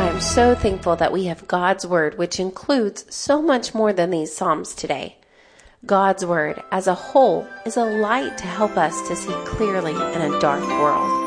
I am so thankful that we have God's Word, which includes so much more than these Psalms today. God's Word as a whole is a light to help us to see clearly in a dark world.